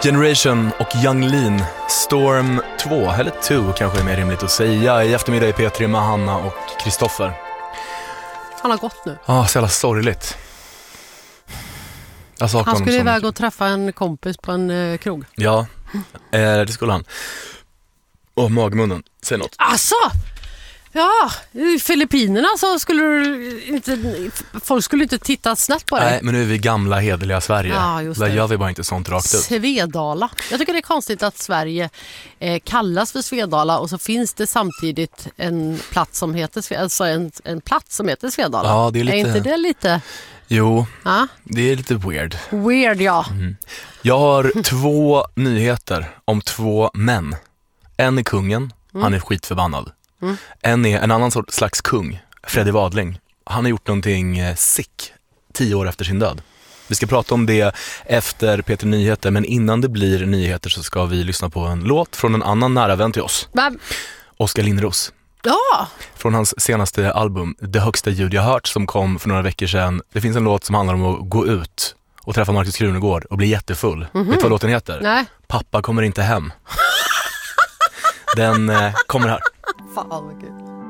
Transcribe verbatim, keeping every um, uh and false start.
Generation och Yung Lean, Storm två, eller två kanske är mer rimligt att säga. I eftermiddag i P tre med Hanna och Kristoffer. Han har gått nu. Ja, ah, så jävla sorgligt. Jag saknar han skulle honom så iväg mycket. och träffa en kompis på en eh, krog. Ja, eh, det skulle han. Och magmunnen, säg något. Alltså! Ja, i Filippinerna så skulle du inte, folk skulle inte titta snett på dig. Nej, men nu är vi gamla, hederliga Sverige. Ja, just Där det. gör vi bara inte sånt rakt ut. Svedala. Jag tycker det är konstigt att Sverige eh, kallas för Svedala och så finns det samtidigt en plats som heter Svedala, alltså en, en plats som heter Svedala. Ja, det är lite... Är inte det lite... Jo, Ja? det är lite weird. Weird, ja. Mm. Jag har två nyheter om två män. En är kungen, mm. han är skitförbannad. Mm. En är en annan sorts slags kung, Freddy Wadling. Han har gjort någonting eh, sick tio år efter sin död. Vi ska prata om det efter P tre Nyheter, men innan det blir nyheter så ska vi lyssna på en låt från en annan nära vän till oss. Men... Oskar Lindros. Ja! Från hans senaste album, Det högsta ljud jag hört, som kom för några veckor sedan. Det finns en låt som handlar om att gå ut och träffa Marcus Krunegård och bli jättefull. Mm-hmm. Vet du vad låten heter? Nej. Pappa kommer inte hem. Den eh, kommer här. Fan vad kul.